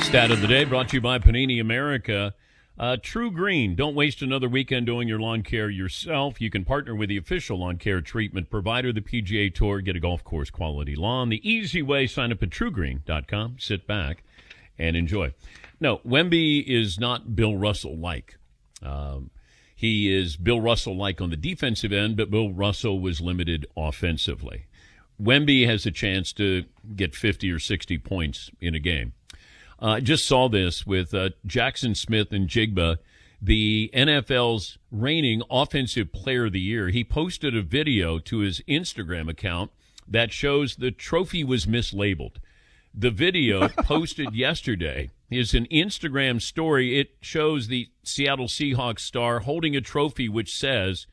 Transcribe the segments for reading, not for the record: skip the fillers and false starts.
Stat of the day brought to you by Panini America. True Green. Don't waste another weekend doing your lawn care yourself. You can partner with the official lawn care treatment provider, the PGA Tour. Get a golf course quality lawn. The easy way, sign up at truegreen.com. Sit back and enjoy. No, Wemby is not Bill Russell-like. He is Bill Russell-like on the defensive end, but Bill Russell was limited offensively. Wemby has a chance to get 50 or 60 points in a game. I just saw this with Jackson Smith and Jigba, the NFL's reigning Offensive Player of the Year. He posted a video to his Instagram account that shows the trophy was mislabeled. The video posted yesterday is an Instagram story. It shows the Seattle Seahawks star holding a trophy which says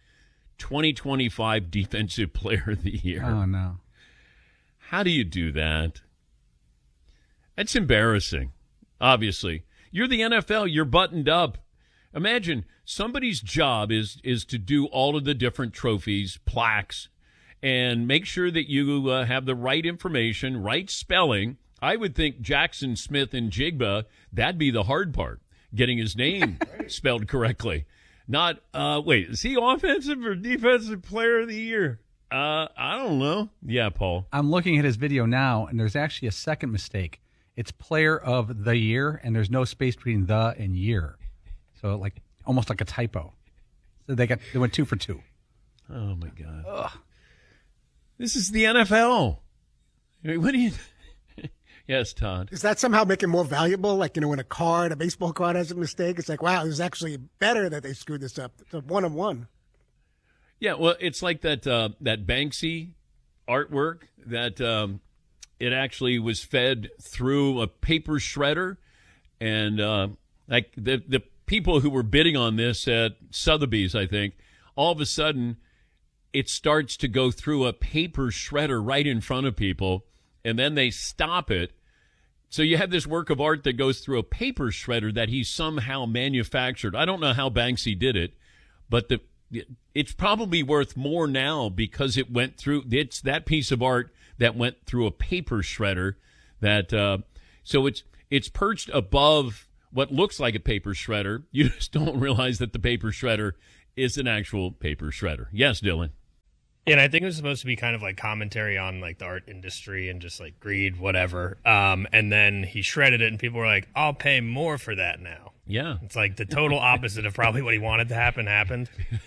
2025 Defensive Player of the Year. Oh, no. How do you do that? That's embarrassing, obviously. You're the NFL. You're buttoned up. Imagine somebody's job is to do all of the different trophies, plaques, and make sure that you have the right information, right spelling. I would think Jackson Smith and Jigba, that'd be the hard part, getting his name spelled correctly. Not, wait, is he offensive or defensive player of the year? I don't know. Yeah, Paul. I'm looking at his video now, and there's actually a second mistake. It's player of the year, and there's no space between the and year. So, like, almost like a typo. So they went 2 for 2. Oh, my God. Ugh. This is the NFL. What do you... Yes, Todd. Does that somehow make it more valuable? Like, when a baseball card has a mistake, it's like, wow, this is actually better that they screwed this up. It's a 1-on-1. Yeah, well, it's like that Banksy artwork that it actually was fed through a paper shredder. And like the people who were bidding on this at Sotheby's, I think, all of a sudden it starts to go through a paper shredder right in front of people. And then they stop it. So you have this work of art that goes through a paper shredder that he somehow manufactured. I don't know how Banksy did it, but it's probably worth more now because it went through. It's that piece of art that went through a paper shredder. So it's perched above what looks like a paper shredder. You just don't realize that the paper shredder is an actual paper shredder. Yes, Dylan. And I think it was supposed to be kind of like commentary on like the art industry and just like greed, whatever. And then he shredded it and people were like, I'll pay more for that now. Yeah. It's like the total opposite of probably what he wanted to happen happened.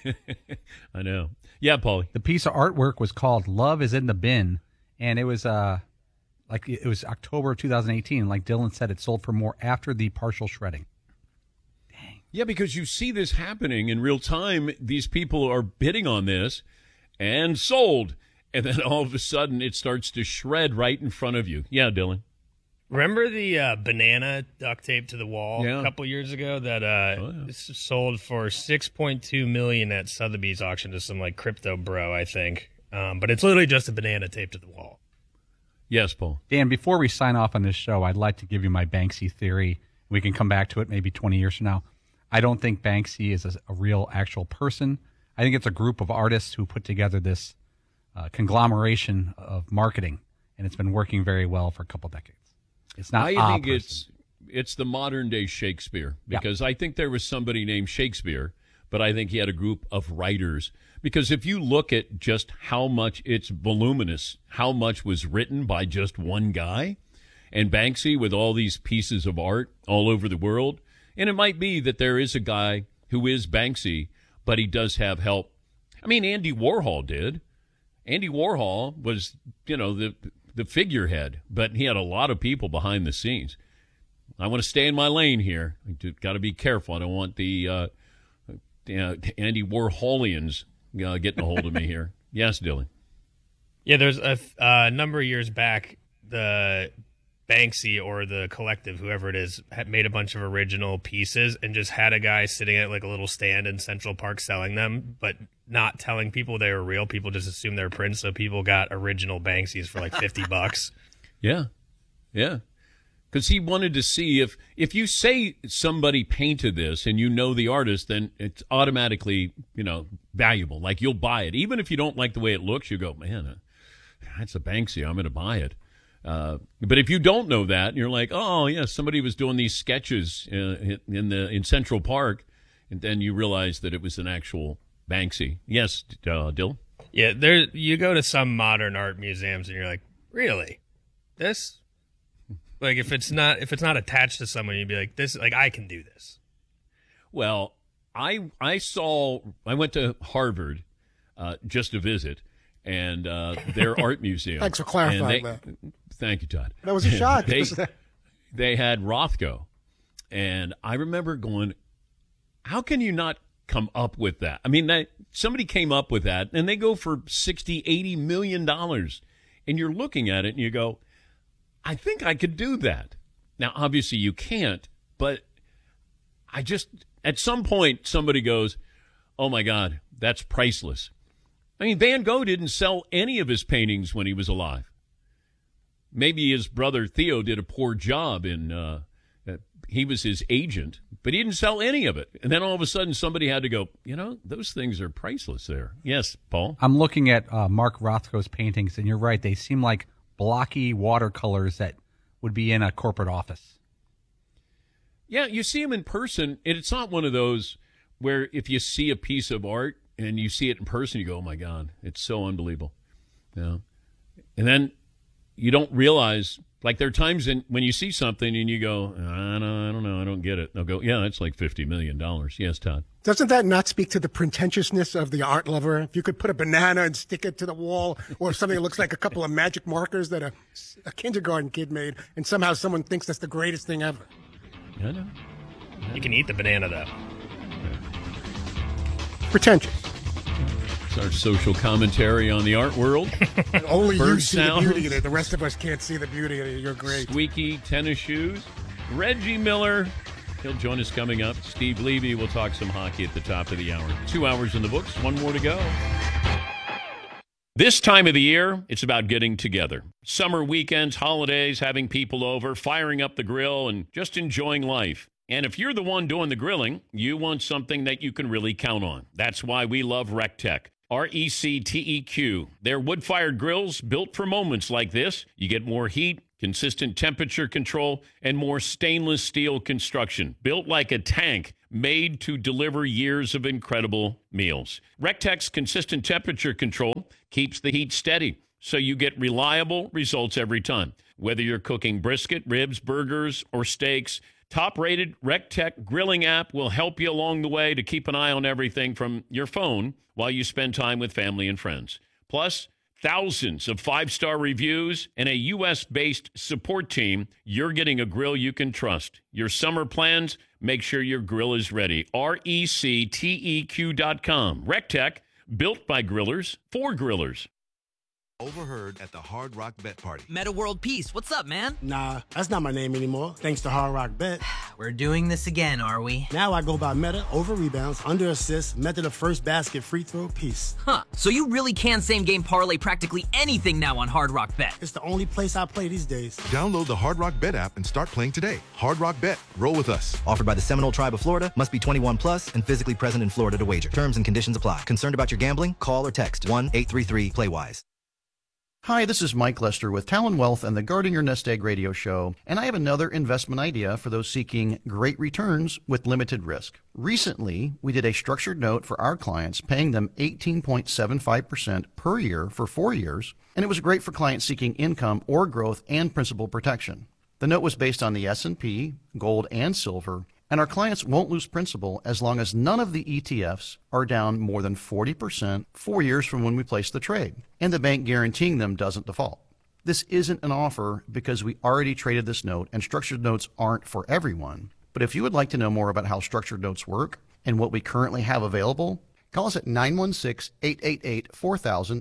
I know. Yeah, Paulie. The piece of artwork was called Love is in the Bin. And it was it was October of 2018. Like Dylan said, it sold for more after the partial shredding. Dang. Yeah, because you see this happening in real time. These people are bidding on this. And sold. And then all of a sudden it starts to shred right in front of you. Yeah, Dylan. Remember the banana duct tape to the wall a couple years ago that sold for $6.2 million at Sotheby's auction to some like crypto bro, I think. But it's literally just a banana taped to the wall. Yes, Paul. Dan, before we sign off on this show, I'd like to give you my Banksy theory. We can come back to it maybe 20 years from now. I don't think Banksy is a real, actual person. I think it's a group of artists who put together this conglomeration of marketing, and it's been working very well for a couple decades. It's not. I think it's the modern day Shakespeare because I think there was somebody named Shakespeare, but I think he had a group of writers. Because if you look at just how much it's voluminous, how much was written by just one guy, and Banksy with all these pieces of art all over the world, and it might be that there is a guy who is Banksy. But he does have help. I mean, Andy Warhol did. Andy Warhol was, the figurehead, but he had a lot of people behind the scenes. I want to stay in my lane here. Got to be careful. I don't want the Andy Warholians getting a hold of me here. Yes, Dylan. Yeah, there's a number of years back, the Banksy or the collective, whoever it is, had made a bunch of original pieces and just had a guy sitting at like a little stand in Central Park selling them, but not telling people they were real. People just assumed they're prints, so people got original Banksys for like $50. Yeah. Because he wanted to see if you say somebody painted this and you know the artist, then it's automatically, valuable. Like you'll buy it. Even if you don't like the way it looks, you go, man, that's a Banksy. I'm going to buy it. But if you don't know that, and you're like, oh, yeah, somebody was doing these sketches in Central Park, and then you realize that it was an actual Banksy. Yes, Dill? Yeah, you go to some modern art museums and you're like, really? This? Like, if it's not attached to someone, you'd be like, this, like, I can do this. Well, I went to Harvard just to visit, and their art museum. Thanks for clarifying that. Thank you, Todd. That was a shock. They had Rothko, and I remember going, how can you not come up with that? I mean, somebody came up with that, and they go for $60-80 million, and you're looking at it, and you go, I think I could do that. Now, obviously, you can't, but at some point, somebody goes, oh, my God, that's priceless. I mean, Van Gogh didn't sell any of his paintings when he was alive. Maybe his brother Theo did a poor job he was his agent, but he didn't sell any of it. And then all of a sudden somebody had to go, those things are priceless there. Yes, Paul? I'm looking at Mark Rothko's paintings, and you're right. They seem like blocky watercolors that would be in a corporate office. Yeah, you see them in person, and it's not one of those where if you see a piece of art and you see it in person, you go, oh, my God, it's so unbelievable. And then you don't realize, like there are times when you see something and you go, I don't know, I don't get it. They'll go, yeah, that's like $50 million. Yes, Todd. Doesn't that not speak to the pretentiousness of the art lover? If you could put a banana and stick it to the wall, or something that looks like a couple of magic markers that a kindergarten kid made, and somehow someone thinks that's the greatest thing ever. I know. You can eat the banana, though. Pretentious. It's our social commentary on the art world. And only you see the sounds. beauty in it. The rest of us can't see the beauty in it. You're great. Squeaky tennis shoes. Reggie Miller. He'll join us coming up. Steve Levy will talk some hockey at the top of the hour. 2 hours in the books. One more to go. This time of the year, it's about getting together. Summer weekends, holidays, having people over, firing up the grill, and just enjoying life. And if you're the one doing the grilling, you want something that you can really count on. That's why we love RecTech. RECTEQ. They're wood-fired grills built for moments like this. You get more heat, consistent temperature control, and more stainless steel construction. Built like a tank, made to deliver years of incredible meals. RecTech's consistent temperature control keeps the heat steady, so you get reliable results every time. Whether you're cooking brisket, ribs, burgers, or steaks, top-rated RecTech grilling app will help you along the way to keep an eye on everything from your phone while you spend time with family and friends. Plus, thousands of 5-star reviews and a U.S.-based support team. You're getting a grill you can trust. Your summer plans, make sure your grill is ready. RECTEQ.com. RecTech, built by grillers for grillers. Overheard at the Hard Rock Bet Party. Meta World Peace, what's up, man? Nah, that's not my name anymore, thanks to Hard Rock Bet. We're doing this again, are we? Now I go by Meta over rebounds, under assists, method of first basket, free throw, peace. Huh, so you really can same-game parlay practically anything now on Hard Rock Bet. It's the only place I play these days. Download the Hard Rock Bet app and start playing today. Hard Rock Bet. Roll with us. Offered by the Seminole Tribe of Florida. Must be 21 plus and physically present in Florida to wager. Terms and conditions apply. Concerned about your gambling? Call or text 1-833-PLAY-WISE. Hi, this is Mike Lester with Talon Wealth and the Guarding Your Nest Egg radio show, and I have another investment idea for those seeking great returns with limited risk. Recently, we did a structured note for our clients, paying them 18.75% per year for 4 years, and it was great for clients seeking income or growth and principal protection. The note was based on the S&P, gold, and silver, and our clients won't lose principal as long as none of the ETFs are down more than 40% 4 years from when we placed the trade, and the bank guaranteeing them doesn't default. This isn't an offer because we already traded this note, and structured notes aren't for everyone. But if you would like to know more about how structured notes work and what we currently have available, call us at 916-888-4000,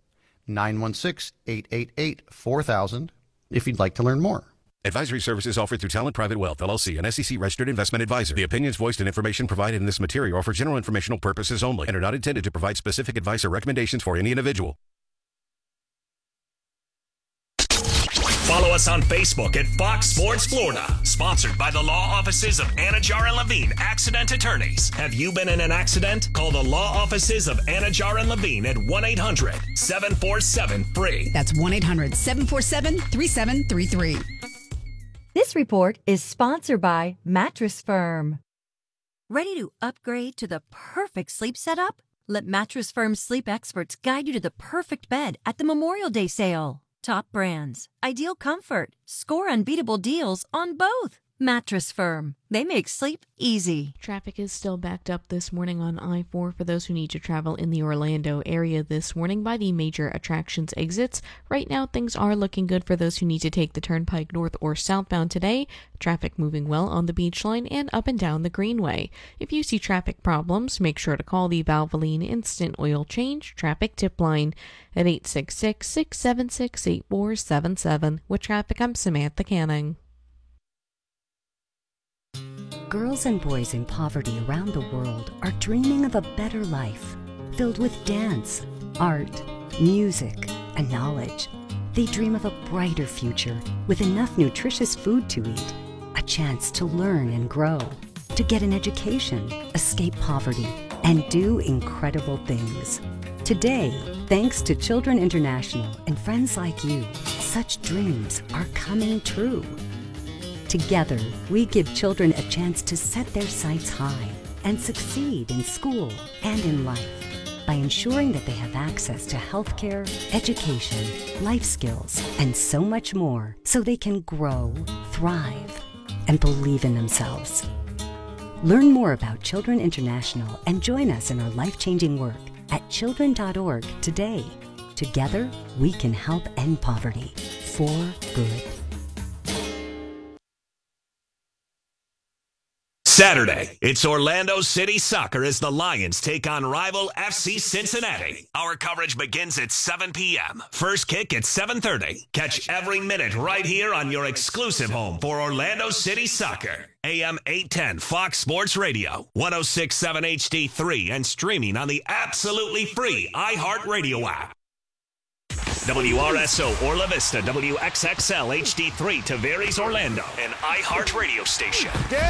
916-888-4000, if you'd like to learn more. Advisory services offered through Talent Private Wealth, LLC, an SEC-registered investment advisor. The opinions voiced and information provided in this material are for general informational purposes only and are not intended to provide specific advice or recommendations for any individual. Follow us on Facebook at Fox Sports Florida. Sponsored by the law offices of Anajar and Levine, accident attorneys. Have you been in an accident? Call the law offices of Anajar and Levine at 1-800-747-FREE. That's 1-800-747-3733. This report is sponsored by Mattress Firm. Ready to upgrade to the perfect sleep setup? Let Mattress Firm's sleep experts guide you to the perfect bed at the Memorial Day sale. Top brands, ideal comfort, score unbeatable deals on both. Mattress Firm. They make sleep easy. Traffic is still backed up this morning on I-4 for those who need to travel in the Orlando area this morning by the major attractions exits. Right now, things are looking good for those who need to take the Turnpike north or southbound today. Traffic moving well on the beach line and up and down the Greenway. If you see traffic problems, make sure to call the Valvoline Instant Oil Change Traffic Tip Line at 866-676-8477. With traffic, I'm Samantha Canning. Girls and boys in poverty around the world are dreaming of a better life, filled with dance, art, music, and knowledge. They dream of a brighter future with enough nutritious food to eat, a chance to learn and grow, to get an education, escape poverty, and do incredible things. Today, thanks to Children International and friends like you, such dreams are coming true. Together, we give children a chance to set their sights high and succeed in school and in life by ensuring that they have access to healthcare, education, life skills, and so much more so they can grow, thrive, and believe in themselves. Learn more about Children International and join us in our life-changing work at children.org today. Together, we can help end poverty for good. Saturday, it's Orlando City Soccer as the Lions take on rival FC Cincinnati. Our coverage begins at 7 p.m. First kick at 7:30. Catch every minute right here on your exclusive home for Orlando City Soccer. AM 810 Fox Sports Radio, 106.7 HD3, and streaming on the absolutely free iHeartRadio app. WRSO Orla Vista, WXXL HD3 Tavares Orlando, an iHeartRadio station.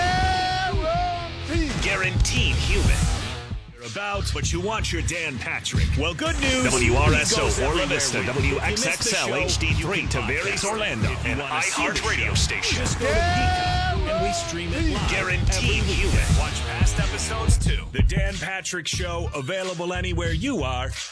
Guaranteed human. You're about, but you want your Dan Patrick. Well, good news. WRSO Orla Vista, WXXL HD3 Tavares Orlando, an iHeartRadio station. And we stream it live. Guaranteed human. Watch past episodes too. The Dan Patrick Show, available anywhere you are.